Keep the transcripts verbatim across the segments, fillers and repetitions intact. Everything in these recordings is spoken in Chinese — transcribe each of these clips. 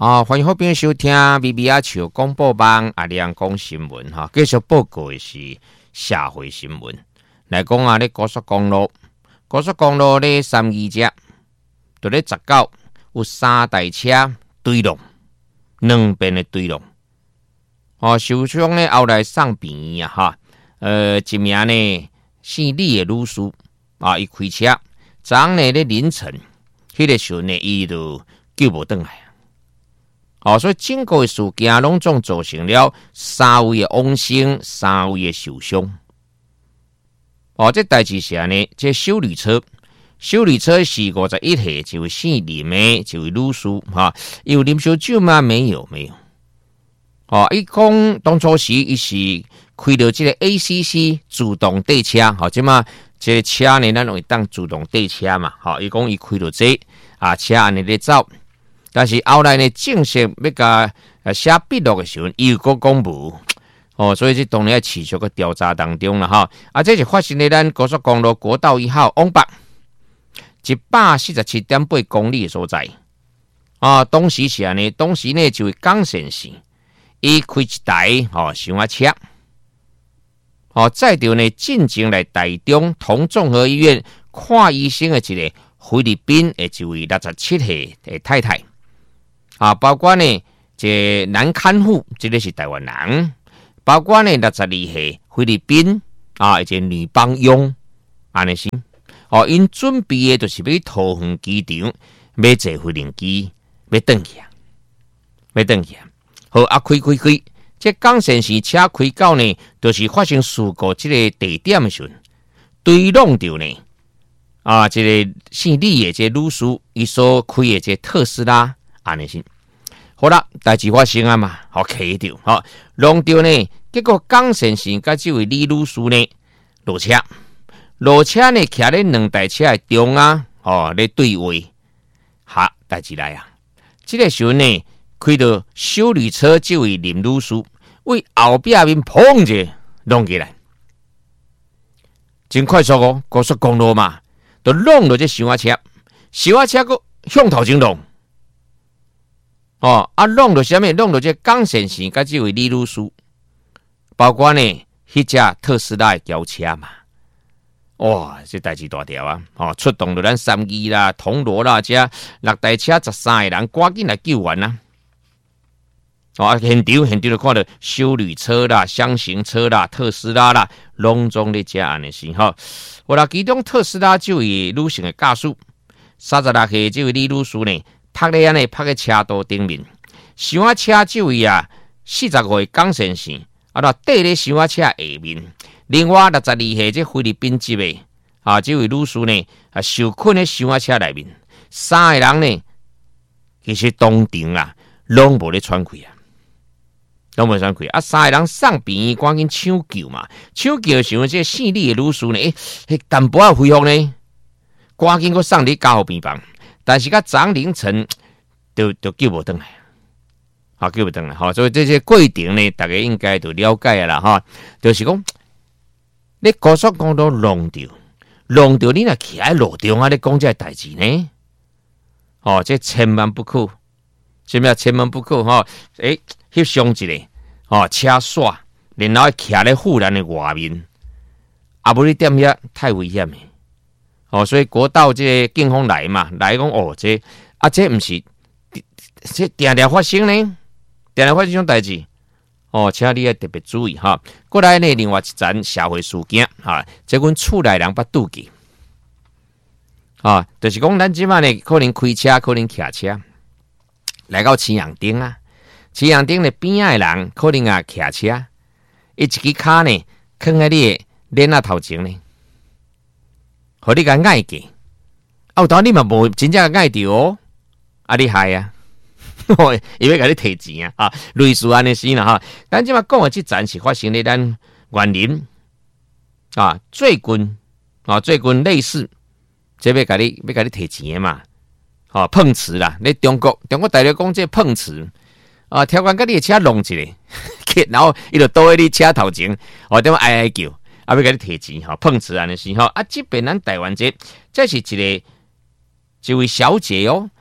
啊，欢迎好朋友收听 B B 阿球广播网阿亮讲新闻哈，继续报告的是社会新闻。来讲啊，咧高速公路，高速公路咧三二只，就咧十九有三台车对撞，两边的对撞。哦，受伤咧后来送病院啊哈，呃，一名呢姓李的女士啊，伊开车，昨昏呢咧凌晨，迄、那个时阵呢，伊就救无转来。哦，所以整个事件拢总造成了三位的亡生，三位的受伤。哦，这代志是安尼，这修理车，修理车是五十一岁，一位姓林的，一位女士哈，有啉烧酒吗？没有，没有。哦，伊讲当初时伊是开到这个 A C C 自动对车，好、哦，即嘛这个车呢，咱容易当自动对车嘛，好、哦，伊讲伊开到这啊车安尼咧走。但是后来呢，正式要甲写笔录的时候，伊又搁讲无哦，所以这当然要持续个调查当中了哈。啊，这是发生在咱高速公路国道一号往北一百四十七点八公里的所在啊。当时是安尼，当时呢就是港线线，伊开一台哦小货车，哦载着呢进前来台中同综合医院看医生的一个菲律宾的一位六十七岁的太太。啊，包括呢，这男看护，这个是台湾人；包括呢，六十二岁菲律宾啊，一个女帮佣，安尼是。哦，因准备的就是要桃园机场，要坐飞轮机，要转去啊，要转去啊。好，啊，开开开，这港线是车开到呢，就是发生事故这个地点的时候，对撞到呢，啊，这个姓李的这女士，伊所开的这特斯拉。安尼先，好啦，代志发生啊嘛，好卡着，好弄着呢。结果港线线甲这位李女士呢落车，落车呢徛咧两台车的中啊，哦咧对位，哈，代志来啊！这个时候呢，开到修理车这位林女士为后壁面砰者弄起来，真快速哦，高速公路嘛，都弄到这小货车，小货车个向头前弄。哦，啊，弄到什么？弄到这港线线，甲这位李女士，包括呢，迄只特斯拉的轿车嘛，哇，这代志大条啊！哦，出动到咱三义啦、铜锣啦，这六台车十三个人，赶紧来救援啦！哦，现场现场就看到修理车啦、箱型车啦、特斯拉啦，拢总咧遮安尼是吼。我啦，其中特斯拉这位女性的驾驶，三十六岁这位李女士呢？拍咧安尼，拍喺车道顶面，小货车这位啊，四十五岁港线线，啊，那缀咧小货车下面。另外六十二岁这菲律宾籍的啊，这位女士呢，啊，受困喺小货车内面，三个人呢，其实当场啊，拢无咧喘气啊，拢无喘气啊，三个人送病院，赶紧抢救嘛，抢救的时候，这姓李的女士呢，诶、欸，淡薄仔恢复呢，赶紧去送伫加护病房。但是甲昨凌晨就就救无转来，好救无转来，好，所以这些过程呢，大家应该都了解啦，哈，就是讲，你高速公路弄掉，弄掉你若徛喺路中啊，你讲这代志呢？哦，这千万不可，什么千万不可哈？诶、欸，翕相一个，哦，车煞，然后徛喺护栏的外面，啊，无你点遐太危险诶。哦，所以国道这个警方来嘛，来讲哦，这啊这不是这定定发生呢，定定发生这种代志，哦，请你要特别注意哈。过来呢，另外一件社会事件哈，这阮厝内人捌拄记，啊，就是讲咱即摆呢，可能开车，可能骑车，来到青阳町啊，青阳町的边仔的人可能啊骑车，伊一支骹呢，囥喺你的脸啊头前呢。互你甲爱记，啊，有当你嘛无真正爱着哦，啊，你害啊，伊要甲你摕钱啊，啊，类似安尼是啦哈。咱即马讲的即件是发生咧咱园林啊，最近啊，最近类似，即要甲你要甲你摕钱嘛，哦、啊，碰瓷啦，咧中国中国大陆讲这碰瓷啊，跳关甲你的车弄一个，然后伊就倒喺你车头前，哦，点哀哀叫。啊，要甲你摕钱吼，碰瓷安尼是吼啊，即边咱台湾这这是一个一位小姐哦，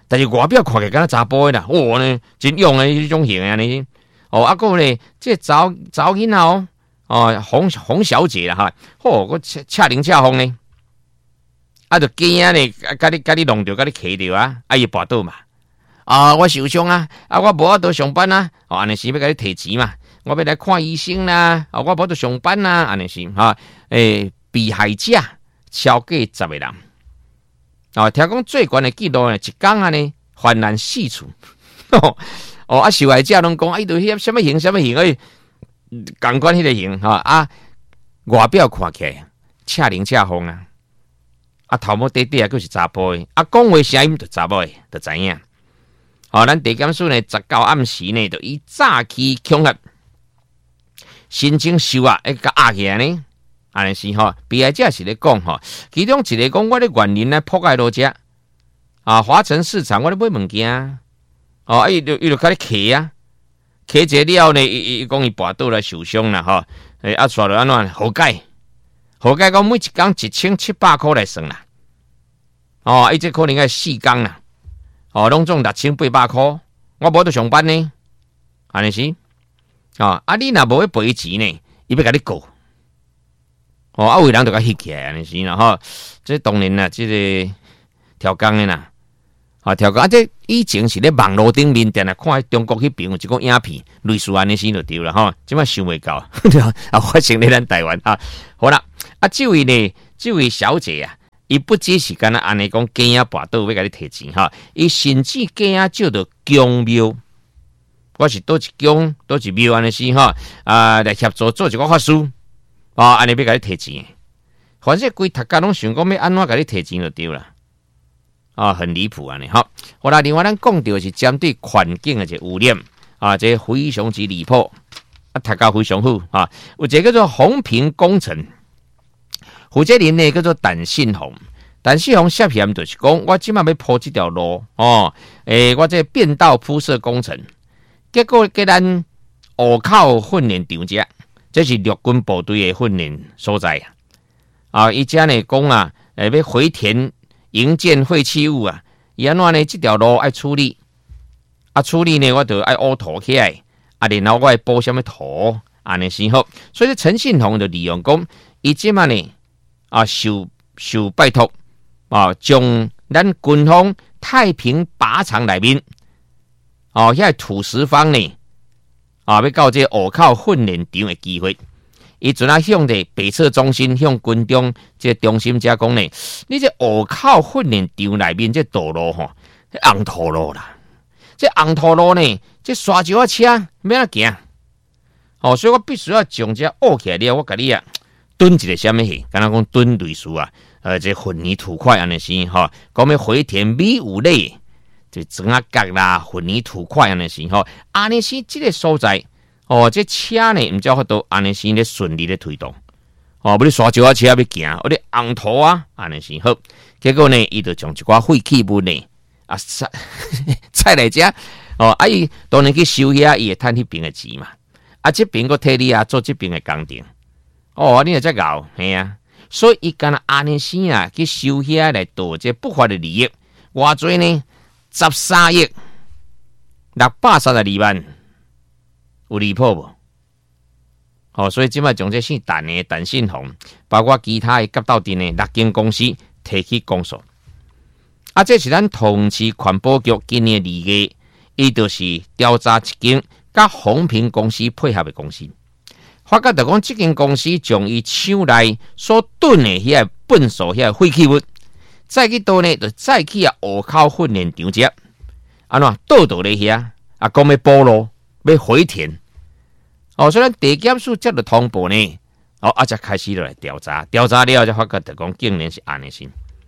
但是外表看起来敢若查甫的啦，哇呢，真勇的迄种型啊呢。哦，啊个咧，这查查囡仔哦，哦洪洪小姐啦哈，哦，我恰恰灵恰风呢，啊就惊啊咧，甲你甲你弄着，甲你骑着啊，啊伊跋倒嘛。啊，我受伤啊，啊我无法度上班啊，哦安尼是要甲你提钱嘛，我要来看医生啦，啊我无法度上班啊，安尼是哈，诶，被害者超过十个人。哦，听讲最悬的记录呢，一天啊呢，幡然四处。哦，啊，受害者拢讲，哎，都迄什么型，什么型，哎，共款迄个型，哈啊，外表看起来恰灵恰风啊，啊，头毛短短啊，佫是查甫的，啊，讲话声音就查某的，就知影。哦，咱地检署呢，十九暗时呢，就以诈欺恐吓，申请收押，一个压起来呢。安尼是吼，被害者是咧讲吼，其中一个讲我咧园林咧铺盖落遮啊，华城市场我咧买物件，哦，伊就伊就甲你骑啊，骑者了呢，伊伊讲伊跋倒来受伤啦吼，诶啊，煞落安怎和解？和解讲每一工一千七百块来算啦，哦，伊这可能要四工啦，哦，拢总六千八百块，我无得上班呢，安尼是，哦，啊你若无要赔钱呢，伊要甲你告。哦，啊，有人就甲翕起来，安尼是啦吼。这当然啦，这个调工的啦，啊，调工啊，这以前是咧网络顶面，定来看中国迄边有一个影片，类似安尼是就对啦吼。即摆想袂到，啊，发生咧咱台湾啊。好啦，啊，这位呢，这位小姐啊，伊不只是干那安尼讲假啊跋倒要甲你提钱哈，伊甚至假啊借着公庙，我是倒一公倒一庙安尼是哈，啊，来协助做一个法事。啊，安尼要甲你提钱，反正规读家拢想讲要安怎甲你提钱就对啦。啊，很离谱安尼哈。好啦，另外咱讲到是针对环境的一个污染啊，这非常之离谱啊，读家非常好啊。有一个叫做红屏工程，负责人呢叫做陈信宏。陈信宏涉嫌就是讲，我即摆要铺这条路哦，诶、欸，我这变道铺设工程，结果给咱湖口训练场遮。这是陆军部队的训练所在啊！啊，伊遮呢讲啊，诶，要回填营建废弃物啊，伊安怎呢？这条路爱处理，啊，处理呢，我就爱乌土起来，啊，然后我爱补什么土，安尼先好。所以陈信宏就利用讲，伊即嘛呢，啊，受受拜托啊，将咱军方太平靶场内面，哦，遐土石方呢。啊！要到这湖口训练场的机会，伊阵啊向着北侧中心向军中这中心遮讲呢，你这湖口训练场内面这道路吼，红土路啦，这红土路呢，这沙石啊车免啊行，哦，所以我必须要将这挖起来了，我甲你啊蹲一个什么戏，敢若讲蹲类似啊，呃，这混凝土块安尼是吼，讲要回填米五类。就整啊角啦，混凝土块安尼是吼，安尼是这个所在哦，这车呢，毋只法度安尼是咧顺利咧推动哦，不是沙石啊车要行，我咧红土啊安尼是好，结果呢，伊就将一寡废弃物呢啊踩踩来遮哦，啊伊当然去收遐，伊会趁迄边的钱嘛，啊这边个替你啊做这边的工程，哦，你也真搞系啊，所以伊干那安尼是啊去收遐来夺这不法的利益，偌济呢？十三亿六百三十二万，有离谱无？哦，所以即摆将这姓陈的陈信宏，包括其他的甲斗阵的六间公司提起公诉。啊，这是咱同市环保局今年二月，伊就是调查一间甲红屏公司配合的公司，发觉就讲这间公司将伊厂内所囤的遐粪扫遐废弃物。再去倒呢，就再去啊湖口训练场遮，安怎倒倒咧遐啊，讲要补路，要回填。哦，所以咱地检署接到通报呢，哦，啊，才开始来调查，调查了才发觉，就讲竟然是安尼先。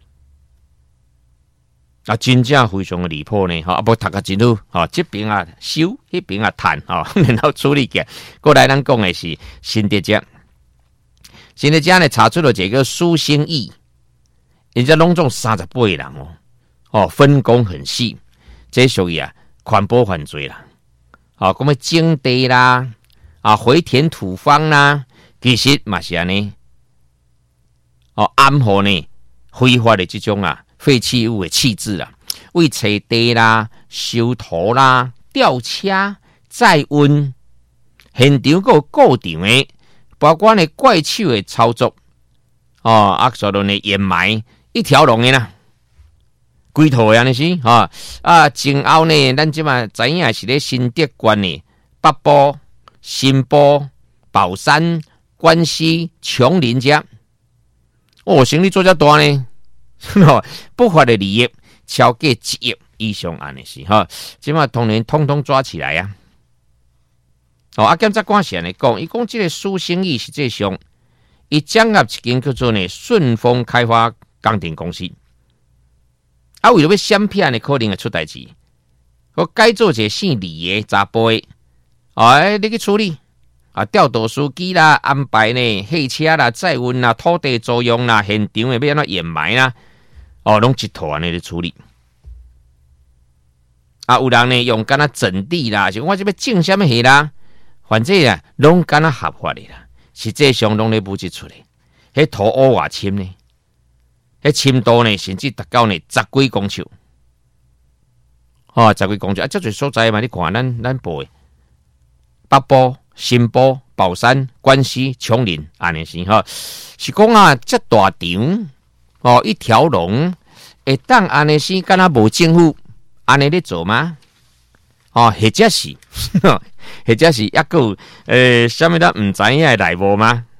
啊，真正非常的离谱呢，哈、哦，啊，无读个真好，哈、哦，这边啊收，那边啊趁，哈、哦，然后处理嘅。过来，咱讲的是新德遮，新德遮呢查出了这个苏兴义。人家拢总三十八个人哦，哦，分工很细，这属于啊环保犯罪啦，哦，咁么种地啦，啊回填土方啦，其实嘛是安尼，哦，暗号呢非法的这种啊废弃物的弃置啦， 为找地啦、修图啦、吊车、载运，现场还有过场的，包括呢怪手的操作，哦，啊，所论的掩埋，一条龙的啦。规套的安尼是哈啊，前后呢，咱即马知影是咧新德县的北部、新部、宝山、关西、琼林遮，哦，生意做遮大呢，不法的利益超过一亿以上安尼是哈，即马当然通通抓起来啊！哦，啊，检察官是安尼讲，伊讲即个苏生意实际上，伊掌握一间叫做呢顺丰开发工程公司。啊，为了要闪骗的可能会出代志，我改做一个姓李的查甫的，哎，你去处理啊，调度司机啦，安排呢汽车啦、载运啦、土地租用啦、现场的要安怎掩埋啦，哦，拢一套安尼去处理。啊，有人呢用干那整地啦，就我这边种什么货啦，反正啊，拢干那合法的啦，实际上拢咧补一出来，迄土乌偌深呢？迄深度呢，甚至达到呢十几公尺，哦，十几公尺啊！这侪所在嘛，你看咱咱报的北部、新部、宝山、关西、琼林，安尼是哈，是讲啊，这大场哦，一条龙，会当安尼是敢若无政府安尼咧做吗？哦，或者是，或者是抑个呃，啥物咱毋知影的内幕吗？